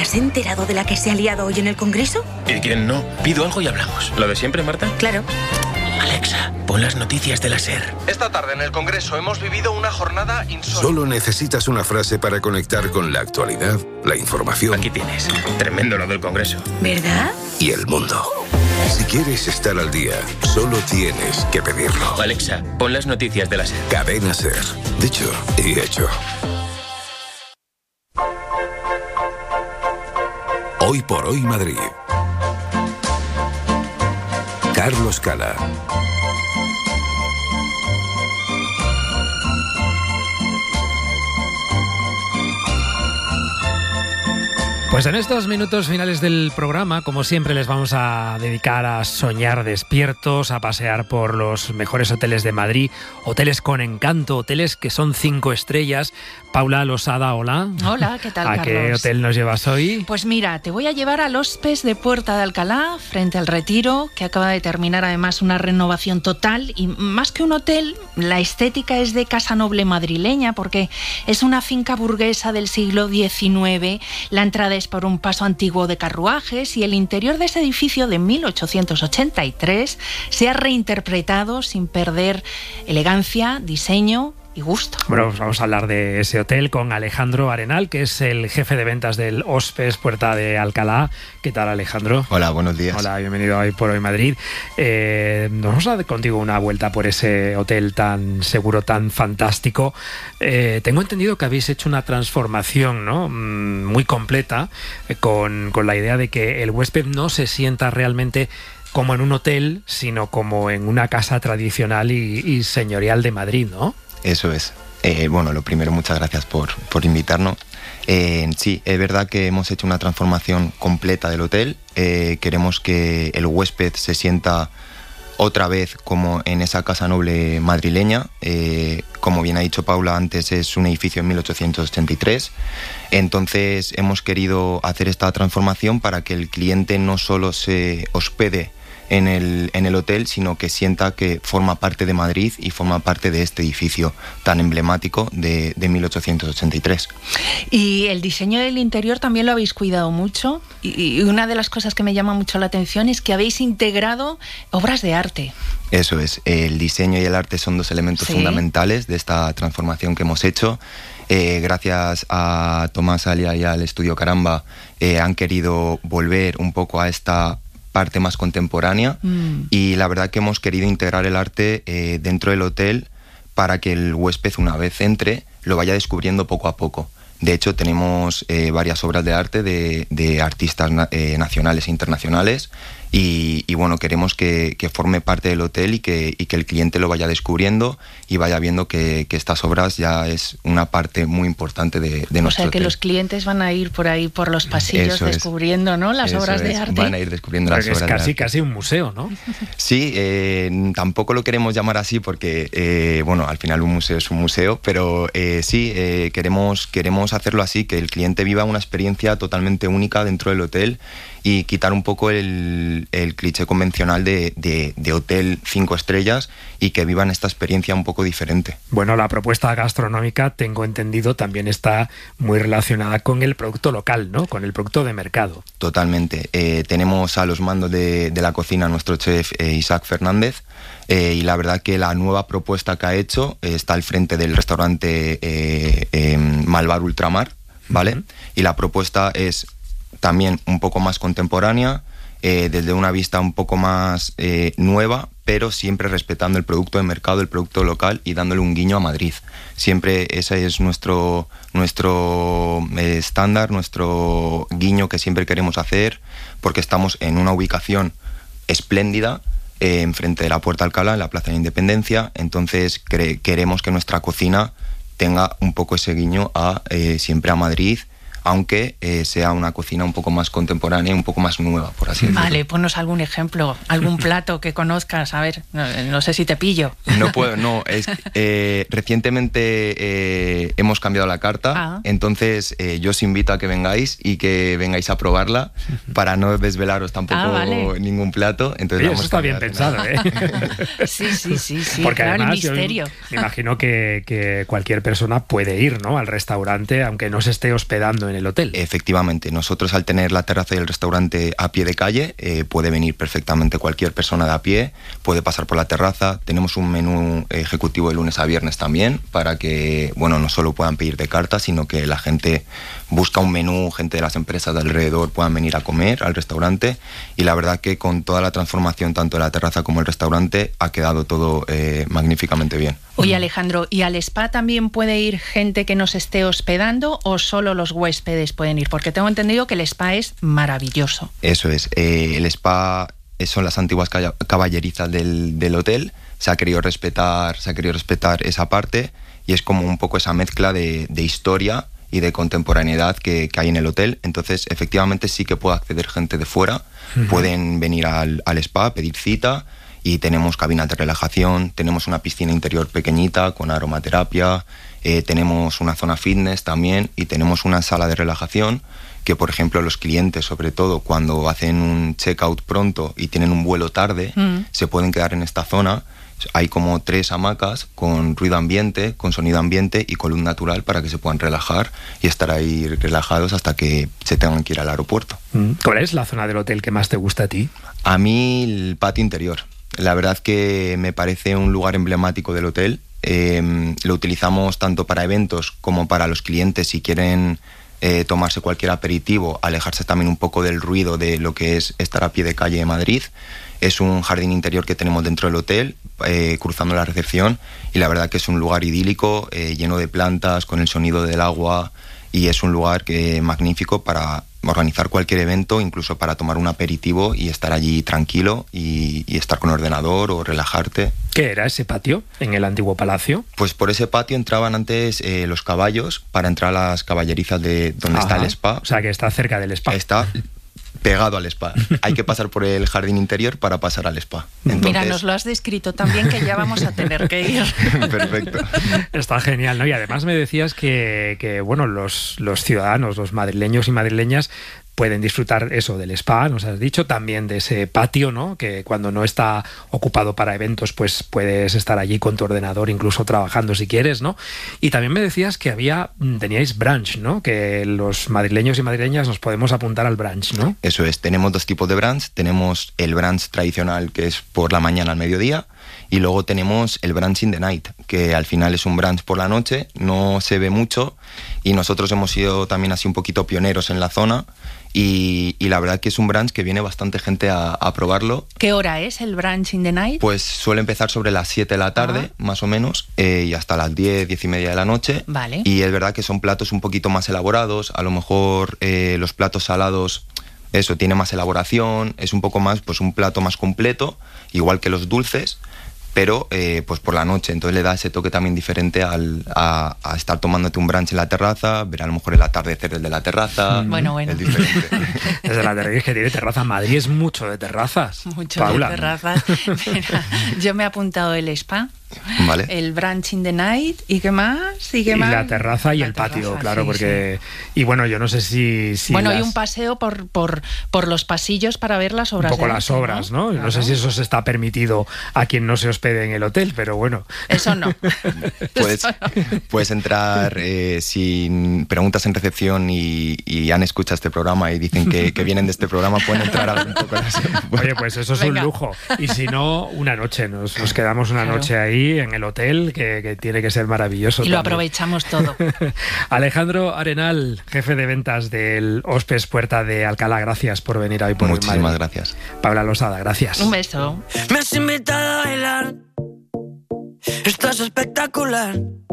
has enterado de la que se ha liado hoy en el Congreso? ¿Y quién no? Pido algo y hablamos. ¿Lo de siempre, Marta? Claro. Alexa, pon las noticias de la SER. Esta tarde en el Congreso hemos vivido una jornada insólita. Solo necesitas una frase para conectar con la actualidad, la información. Aquí tienes. Tremendo lo del Congreso. ¿Verdad? Y el mundo. Si quieres estar al día, solo tienes que pedirlo. Alexa, pon las noticias de la SER. Cadena SER. Dicho y hecho. Hoy por hoy Madrid. Carlos Cala. Pues en estos minutos finales del programa, como siempre, les vamos a dedicar a soñar despiertos, a pasear por los mejores hoteles de Madrid, hoteles con encanto, hoteles que son 5 estrellas. Paula Losada, hola. Hola, ¿qué tal, Carlos? ¿A qué hotel nos llevas hoy? Pues mira, te voy a llevar al Hospes de Puerta de Alcalá, frente al Retiro, que acaba de terminar además una renovación total, y más que un hotel, la estética es de casa noble madrileña, porque es una finca burguesa del siglo XIX, la entrada es por un paso antiguo de carruajes y el interior de ese edificio de 1883 se ha reinterpretado sin perder elegancia, diseño y gusto. Bueno, pues vamos a hablar de ese hotel con Alejandro Arenal, que es el jefe de ventas del Hospes Puerta de Alcalá. ¿Qué tal, Alejandro? Hola, buenos días. Hola, bienvenido a Hoy por Hoy Madrid. Nos vamos a dar contigo una vuelta por ese hotel tan seguro, tan fantástico. Tengo entendido que habéis hecho una transformación, ¿no?, muy completa, con la idea de que el huésped no se sienta realmente como en un hotel, sino como en una casa tradicional y señorial de Madrid, ¿no? Eso es. Bueno, lo primero, muchas gracias por invitarnos. Sí, es verdad que hemos hecho una transformación completa del hotel. Queremos que el huésped se sienta otra vez como en esa casa noble madrileña. Como bien ha dicho Paula antes, es un edificio en 1883. Entonces hemos querido hacer esta transformación para que el cliente no solo se hospede en el hotel, sino que sienta que forma parte de Madrid y forma parte de este edificio tan emblemático de 1883. Y el diseño del interior también lo habéis cuidado mucho, y una de las cosas que me llama mucho la atención es que habéis integrado obras de arte. Eso es, el diseño y el arte son dos elementos fundamentales de esta transformación que hemos hecho. Gracias a Tomás Alia y al Estudio Caramba han querido volver un poco a esta parte más contemporánea, y la verdad que hemos querido integrar el arte dentro del hotel para que el huésped, una vez entre, lo vaya descubriendo poco a poco. De hecho, tenemos varias obras de arte de artistas nacionales e internacionales, y bueno, queremos que forme parte del hotel y que el cliente lo vaya descubriendo y vaya viendo que estas obras ya es una parte muy importante de nuestro hotel. O sea, que los clientes van a ir por ahí, por los pasillos, descubriendo, ¿no?, las obras de arte. Van a ir descubriendo las obras de arte. Es casi un museo, ¿no? Sí, tampoco lo queremos llamar así porque, bueno, al final un museo es un museo, pero sí, queremos hacerlo así, que el cliente viva una experiencia totalmente única dentro del hotel y quitar un poco el cliché convencional de hotel 5 estrellas y que vivan esta experiencia un poco diferente. Bueno, la propuesta gastronómica, tengo entendido, también está muy relacionada con el producto local, ¿no?, con el producto de mercado. Totalmente. Tenemos a los mandos de la cocina a nuestro chef Isaac Fernández, y la verdad que la nueva propuesta que ha hecho está al frente del restaurante Malvar Ultramar, ¿vale? Y la propuesta es también un poco más contemporánea, desde una vista un poco más nueva, pero siempre respetando el producto de mercado, el producto local, y dándole un guiño a Madrid. Siempre ese es nuestro estándar, nuestro guiño que siempre queremos hacer, porque estamos en una ubicación espléndida, enfrente de la Puerta Alcalá, en la Plaza de la Independencia. Entonces queremos que nuestra cocina tenga un poco ese guiño siempre a Madrid, aunque sea una cocina un poco más contemporánea y un poco más nueva, por así decirlo. Vale, ponnos algún ejemplo, algún plato que conozcas, a ver, no sé si te pillo. No puedo, no, recientemente hemos cambiado la carta, entonces yo os invito a que vengáis y que vengáis a probarla, para no desvelaros tampoco ningún plato. Entonces, oye, eso está bien pensado, ¿eh? Sí, porque claro, además el misterio. Me imagino que cualquier persona puede ir, ¿no?, al restaurante, aunque no se esté hospedando en el hotel. Efectivamente, nosotros al tener la terraza y el restaurante a pie de calle, puede venir perfectamente cualquier persona de a pie, puede pasar por la terraza. Tenemos un menú ejecutivo de lunes a viernes también, para que, bueno, no solo puedan pedir de carta, sino que la gente busca un menú, gente de las empresas de alrededor puedan venir a comer al restaurante, y la verdad que con toda la transformación, tanto de la terraza como el restaurante, ha quedado todo magníficamente bien. Oye, Alejandro, ¿y al spa también puede ir gente que nos esté hospedando o solo los huéspedes pueden ir? Porque tengo entendido que el spa es maravilloso. Eso es, el spa son las antiguas caballerizas del hotel. Se ha querido respetar esa parte, y es como un poco esa mezcla de historia y de contemporaneidad que hay en el hotel. Entonces, efectivamente, sí que puede acceder gente de fuera. Pueden venir al spa, pedir cita, y tenemos cabinas de relajación, tenemos una piscina interior pequeñita con aromaterapia, tenemos una zona fitness también, y tenemos una sala de relajación que, por ejemplo, los clientes, sobre todo cuando hacen un check-out pronto y tienen un vuelo tarde, se pueden quedar en esta zona. Hay como 3 hamacas con ruido ambiente, con sonido ambiente y con luz natural, para que se puedan relajar y estar ahí relajados hasta que se tengan que ir al aeropuerto. ¿Cuál es la zona del hotel que más te gusta a ti? A mí el patio interior. La verdad que me parece un lugar emblemático del hotel. Lo utilizamos tanto para eventos como para los clientes si quieren tomarse cualquier aperitivo, alejarse también un poco del ruido de lo que es estar a pie de calle de Madrid. Es un jardín interior que tenemos dentro del hotel, cruzando la recepción, y la verdad que es un lugar idílico, lleno de plantas, con el sonido del agua, y es un lugar magnífico para organizar cualquier evento, incluso para tomar un aperitivo y estar allí tranquilo y estar con ordenador o relajarte. ¿Qué era ese patio en el antiguo palacio? Pues por ese patio entraban antes los caballos para entrar a las caballerizas de donde está el spa. O sea, que está cerca del spa. Está pegado al spa. Hay que pasar por el jardín interior para pasar al spa. Entonces... Mira, nos lo has descrito también, que ya vamos a tener que ir. Perfecto. Está genial, ¿no? Y además me decías que bueno, los ciudadanos, los madrileños y madrileñas, pueden disfrutar eso del spa, nos has dicho, también de ese patio, ¿no? Que cuando no está ocupado para eventos, pues puedes estar allí con tu ordenador, incluso trabajando si quieres, ¿no? Y también me decías que teníais brunch, ¿no? Que los madrileños y madrileñas nos podemos apuntar al brunch, ¿no? Eso es, tenemos 2 tipos de brunch. Tenemos el brunch tradicional, que es por la mañana al mediodía, y luego tenemos el brunch in the night, que al final es un brunch por la noche, no se ve mucho, y nosotros hemos sido también así un poquito pioneros en la zona. Y la verdad que es un brunch que viene bastante gente a probarlo. ¿Qué hora es el brunch in the night? Pues suele empezar sobre las 7 de la tarde, más o menos, y hasta las 10, 10 y media de la noche. Vale. Y es verdad que son platos un poquito más elaborados. A lo mejor los platos salados, eso, tiene más elaboración, es un poco más, pues un plato más completo, igual que los dulces, pero pues por la noche. Entonces le da ese toque también diferente a estar tomándote un brunch en la terraza, ver a lo mejor el atardecer desde la terraza. Bueno. Es diferente. Desde la terraza, que tiene terraza. Madrid es mucho de terrazas. Mucho Paula. de terrazas. Mira, yo me he apuntado el spa, Vale. el brunch in the night, ¿y qué más? ¿Y la terraza y el patio, claro, sí, porque... Sí. Y bueno, yo no sé si bueno, hay un paseo por los pasillos para ver las obras. Un poco las obras, ¿no? Claro. No sé si eso se está permitido a quien no se hospede en el hotel, pero bueno. Eso no. Puedes entrar sin preguntas en recepción y han escuchado este programa y dicen que vienen de este programa, pueden entrar a ver un poco las... Oye, pues eso es un lujo. Y si no, una noche. Nos quedamos una noche ahí en el hotel, que tiene que ser maravilloso. Y lo aprovechamos todo. Alejandro Arenal, jefe de ventas del Hospes Puerta de Alcalá, gracias por venir hoy por Muchísimas gracias. Paula Losada, gracias. Un beso. Me has invitado a bailar, estás espectacular.